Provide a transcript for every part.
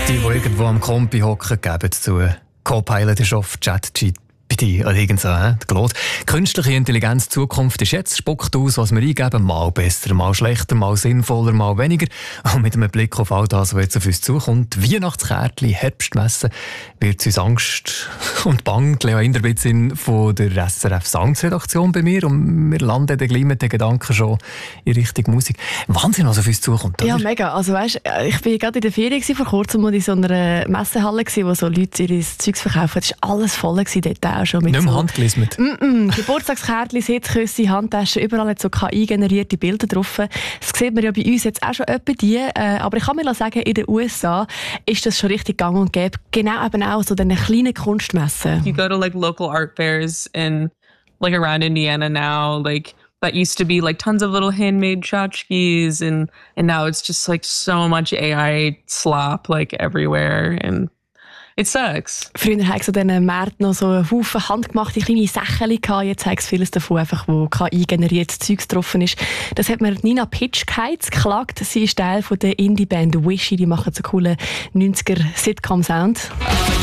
Die irgendwo am Kompi hocken, geben zu. Copilot ist auf ChatGPT oder irgend so, Claude. Künstliche Intelligenz Zukunft ist jetzt, spuckt aus, was wir eingeben, mal besser, mal schlechter, mal sinnvoller, mal weniger. Und mit einem Blick auf all das, was jetzt auf uns zukommt, Weihnachtskärtchen, Herbstmessen, wird es uns Angst und Bang. Lea Inderbitzin von der SRF Sounds-Redaktion bei mir und wir landen dann gleich mit den Gedanken schon in Richtung Musik. Wahnsinn, was auf uns zukommt, oder? Ja, mega. Also weißt, ich war gerade in der Ferien vor kurzem mal in so einer Messehalle, wo so Leute ihr Zeugs verkaufen. Es war alles voll dort auch schon. Mit nicht mehr so handgelismet? Geburtstagskärtchen, Sitzküsse, Handtaschen, überall hat so KI-generierte Bilder drauf. Das sieht man ja bei uns jetzt auch schon etwa die. Aber ich kann mir sagen, in den USA ist das schon richtig gang und gäbe. Genau eben auch so eine kleine Kunstmesse. You go to like local art fairs in like around Indiana now, like that used to be like tons of little handmade tchotchkes and now it's just like so much AI slop like everywhere and it sucks. Früher hatten sie an diesen Märkten noch so einen Haufen handgemachte kleine Sächchen gehabt. Jetzt haben sie vieles davon, einfach, wo KI-generiertes Zeugs drauf ist. Das hat mir Nina Pitschkeitz geklagt. Sie ist Teil von der Indie-Band Wishy. Die machen so coolen 90er-Sitcom-Sound.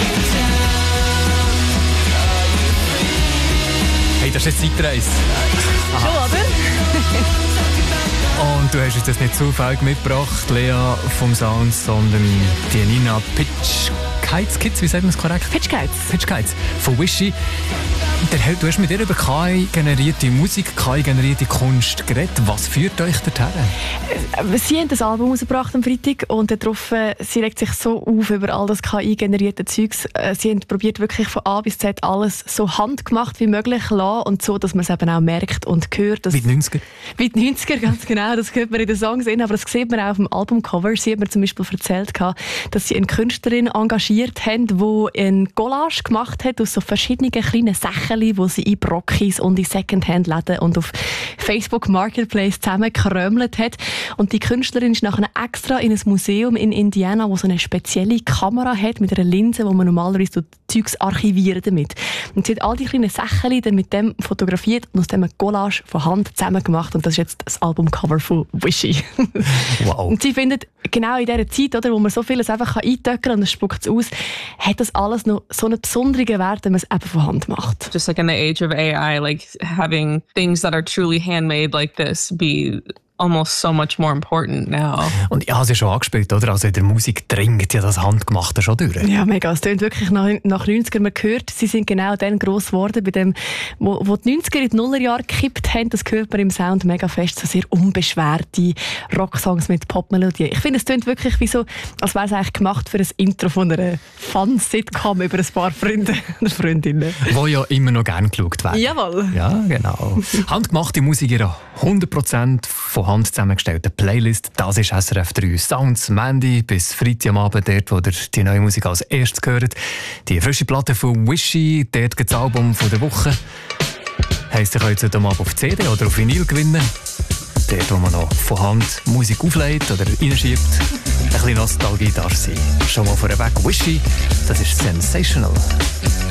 Hey, das ist jetzt Zeitreise. Schon, oder? Und du hast uns das nicht zufällig mitgebracht, Lea vom Sounds, sondern die Nina Pitschkeitz, wie sagt man es korrekt? Pitschkeitz von Wishy. Du hast mit ihr über KI-generierte Musik, KI-generierte Kunst geredet. Was führt euch dorthin? Sie haben das Album rausgebracht am Freitag und darauf, sie regt sich so auf über all das KI-generierte Zeugs. Sie haben probiert wirklich von A bis Z alles so handgemacht wie möglich zu lassen und so, dass man es eben auch merkt und hört. Wie die 90er? Wie die 90er, ganz genau. Das hört man in den Songs aber das sieht man auch auf dem Albumcover. Sie hat mir zum Beispiel erzählt, dass sie eine Künstlerin engagiert haben, die eine Collage gemacht hat aus so verschiedenen kleinen Sachen, die sie in Brockis und in Secondhand-Läden und auf Facebook Marketplace zusammengekrömelt hat. Und die Künstlerin ist nachher extra in ein Museum in Indiana, wo so eine spezielle Kamera hat mit einer Linse, wo man normalerweise Zeugs archivieren damit. Und sie hat all die kleinen Sachen dann mit dem fotografiert und aus dem eine Collage von Hand zusammen gemacht. Und das ist jetzt das Albumcover von Wishy. Wow. Und sie findet, genau in dieser Zeit, oder, wo man so vieles einfach eintöckern kann und es spuckt es aus, hat das alles noch so einen besonderen Wert, wenn man es eben von Hand macht. Just like in the age of AI, like having things that are truly handmade like this be almost so much more important now. Und ich habe es ja schon angespielt, oder? Also in der Musik dringt ja das Handgemachte schon durch. Ja, mega. Es tönt wirklich nach 90er. Man hört, sie sind genau dann gross geworden, bei dem, wo die 90er in die Nullerjahre gekippt haben. Das hört man im Sound mega fest. So sehr unbeschwerte Rocksongs mit Popmelodien. Ich finde, es tönt wirklich wie so, als wäre es eigentlich gemacht für ein Intro von einer Fun-Sitcom über ein paar Freunde oder Freundinnen. Wo ja immer noch gerne geschaut werden. Jawohl. Ja, genau. Handgemachte Musik in 100% von Hand zusammengestellte Playlist. Das ist SRF 3 Sounds. Mandy bis Freitag am Abend, dort, wo ihr die neue Musik als erstes hört. Die frische Platte von Wishy, dort gibt das Album von der Woche. Heisst, ihr könnt es heute Abend auf CD oder auf Vinyl gewinnen. Dort, wo man noch von Hand Musik auflegt oder reinschiebt. Ein bisschen Nostalgie darf sein. Schon mal vorweg, Wishy, das ist sensational.